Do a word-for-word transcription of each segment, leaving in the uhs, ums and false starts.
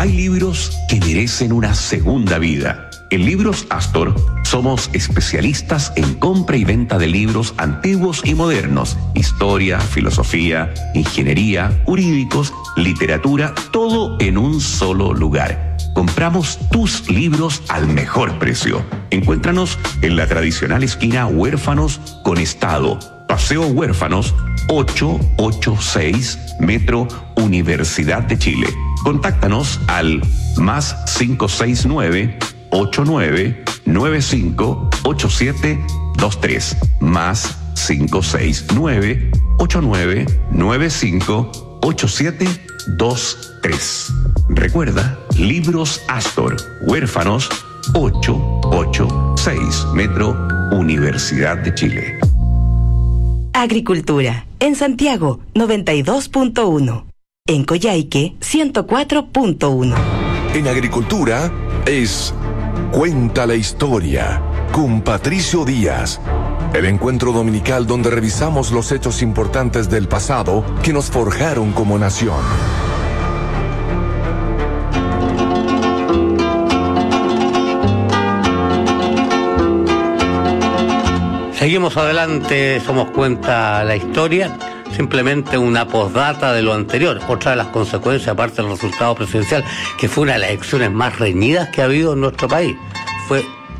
Hay libros que merecen una segunda vida. En Libros Astor somos especialistas en compra y venta de libros antiguos y modernos, historia, filosofía, ingeniería, jurídicos, literatura, todo en un solo lugar. Compramos tus libros al mejor precio. Encuéntranos en la tradicional esquina Huérfanos con Estado, Paseo Huérfanos, ochocientos ochenta y seis, Metro Universidad de Chile. Contáctanos al más cinco seis nueve, ocho nueve nueve cinco, ocho siete dos tres, más cinco seis nueve, ocho nueve nueve cinco, ocho siete dos tres. Recuerda, Libros Astor, Huérfanos, ochocientos ochenta y seis, Metro Universidad de Chile. Agricultura, en Santiago, noventa y dos punto uno. En Coyhaique, ciento cuatro punto uno. En Agricultura es Cuenta la Historia con Patricio Díaz. El encuentro dominical donde revisamos los hechos importantes del pasado que nos forjaron como nación. Seguimos adelante, somos Cuenta la Historia, simplemente una postdata de lo anterior. Otra de las consecuencias, aparte del resultado presidencial, que fue una de las elecciones más reñidas que ha habido en nuestro país, fue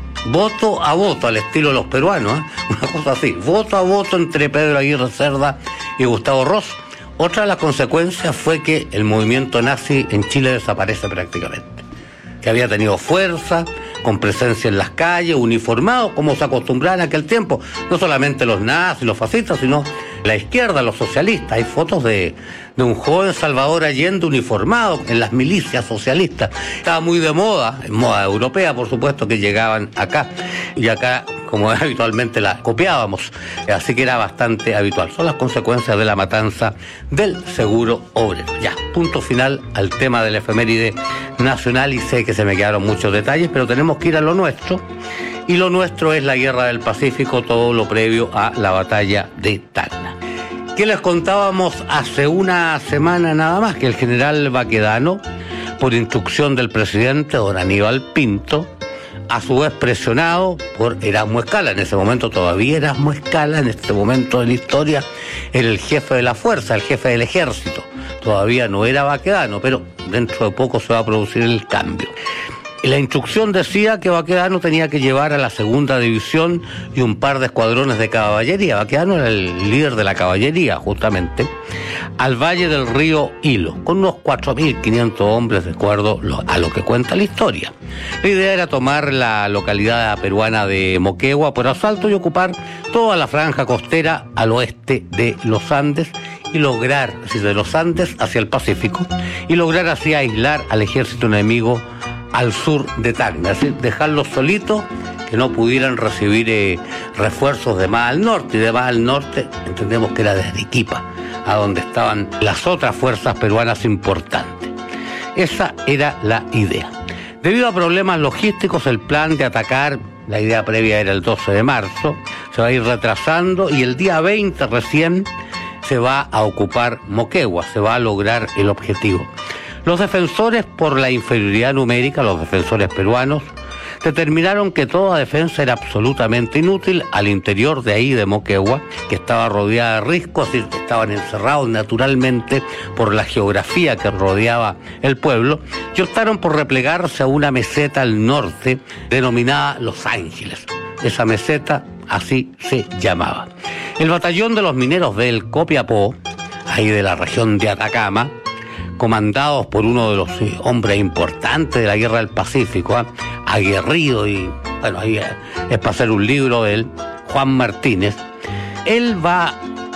voto a voto, al estilo de los peruanos, ¿eh? Una cosa así, voto a voto entre Pedro Aguirre Cerda y Gustavo Ross. Otra de las consecuencias fue que el movimiento nazi en Chile desaparece prácticamente, que había tenido fuerza, con presencia en las calles, uniformados, como se acostumbraba en aquel tiempo. No solamente los nazis, los fascistas, sino la izquierda, los socialistas. Hay fotos de, de un joven Salvador Allende uniformado en las milicias socialistas. Estaba muy de moda, en moda europea, por supuesto, que llegaban acá. Y acá, como habitualmente, la copiábamos. Así que era bastante habitual. Son las consecuencias de la matanza del seguro obrero. Ya, punto final al tema del efeméride nacional, y sé que se me quedaron muchos detalles, pero tenemos que ir a lo nuestro. Y lo nuestro es la Guerra del Pacífico, todo lo previo a la batalla de Tacna. ¿Qué les contábamos hace una semana nada más? Que el general Baquedano, por instrucción del presidente don Aníbal Pinto, a su vez presionado por Erasmo Escala, en ese momento todavía Erasmo Escala, en este momento de la historia, era el jefe de la fuerza, el jefe del ejército. Todavía no era Baquedano, pero dentro de poco se va a producir el cambio. Y la instrucción decía que Baquedano tenía que llevar a la segunda división y un par de escuadrones de caballería. Baquedano era el líder de la caballería, justamente, al valle del río Hilo, con unos cuatro mil quinientos hombres, de acuerdo a lo que cuenta la historia. La idea era tomar la localidad peruana de Moquegua por asalto y ocupar toda la franja costera al oeste de los Andes y lograr, es decir, de los Andes hacia el Pacífico, y lograr así aislar al ejército enemigo al sur de Tacna, es decir, dejarlos solitos, que no pudieran recibir eh, refuerzos de más al norte, y de más al norte entendemos que era de Arequipa, a donde estaban las otras fuerzas peruanas importantes. Esa era la idea. Debido a problemas logísticos, el plan de atacar, la idea previa era el doce de marzo, se va a ir retrasando, y el día veinte recién se va a ocupar Moquegua, se va a lograr el objetivo. Los defensores, por la inferioridad numérica, los defensores peruanos, determinaron que toda defensa era absolutamente inútil al interior de ahí de Moquegua, que estaba rodeada de riscos, y estaban encerrados naturalmente por la geografía que rodeaba el pueblo, y optaron por replegarse a una meseta al norte denominada Los Ángeles. Esa meseta así se llamaba. El batallón de los mineros del Copiapó, ahí de la región de Atacama, comandados por uno de los eh, hombres importantes de la Guerra del Pacífico, ¿eh? aguerrido, y bueno, ahí eh, es para hacer un libro de él, Juan Martínez. Él va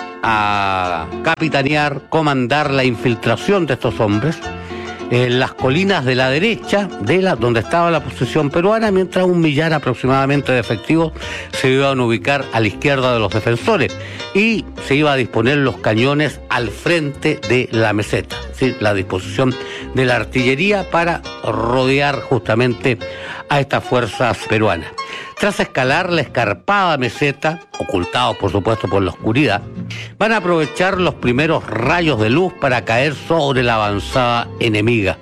a capitanear, comandar la infiltración de estos hombres en las colinas de la derecha, de la, donde estaba la posición peruana, mientras un millar aproximadamente de efectivos se iban a ubicar a la izquierda de los defensores, y se iba a disponer los cañones al frente de la meseta, ¿sí? La disposición de la artillería para rodear justamente a estas fuerzas peruanas. Tras escalar la escarpada meseta, ocultados por supuesto por la oscuridad, van a aprovechar los primeros rayos de luz para caer sobre la avanzada enemiga.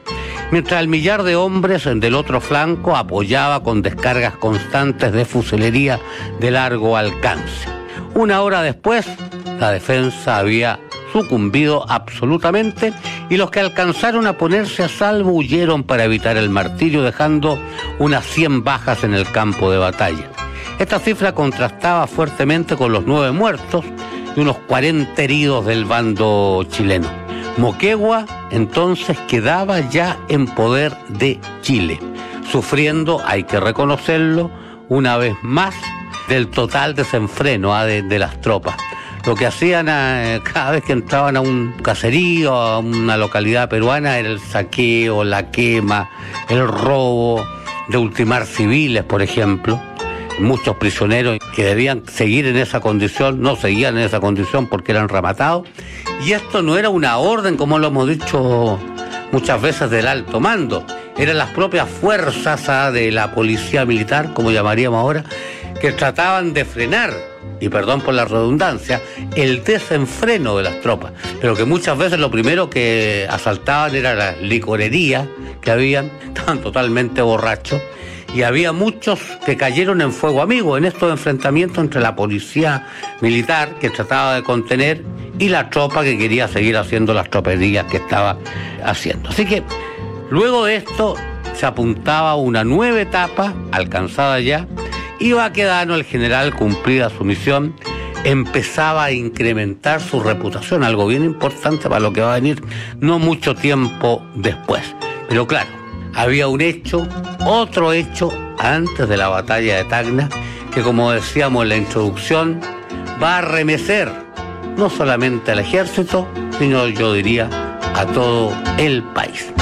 mientras el millar de hombres del otro flanco apoyaba con descargas constantes de fusilería de largo alcance. Una hora después, la defensa había sucumbido absolutamente y los que alcanzaron a ponerse a salvo huyeron para evitar el martirio, dejando unas cien bajas en el campo de batalla. Esta cifra contrastaba fuertemente con los nueve muertos y unos cuarenta heridos del bando chileno. Moquegua entonces quedaba ya en poder de Chile, sufriendo, hay que reconocerlo, una vez más del total desenfreno ¿eh? de, de las tropas. Lo que hacían eh, cada vez que entraban a un caserío, a una localidad peruana, era el saqueo, la quema, el robo, de ultimar civiles, por ejemplo. Muchos prisioneros que debían seguir en esa condición, no seguían en esa condición porque eran rematados. Y esto no era una orden, como lo hemos dicho muchas veces, del alto mando. Eran las propias fuerzas ¿ah? de la policía militar, como llamaríamos ahora, que trataban de frenar, y perdón por la redundancia, el desenfreno de las tropas, pero que muchas veces lo primero que asaltaban era las licorerías que habían, estaban totalmente borrachos, y había muchos que cayeron en fuego amigo en estos enfrentamientos entre la policía militar que trataba de contener y la tropa que quería seguir haciendo las tropelías que estaba haciendo. Así que luego de esto se apuntaba a una nueva etapa alcanzada ya. Iba a quedar el general, cumplida su misión, empezaba a incrementar su reputación, algo bien importante para lo que va a venir no mucho tiempo después. Pero claro, había un hecho, otro hecho antes de la batalla de Tacna, que como decíamos en la introducción, va a remecer no solamente al ejército, sino yo diría a todo el país.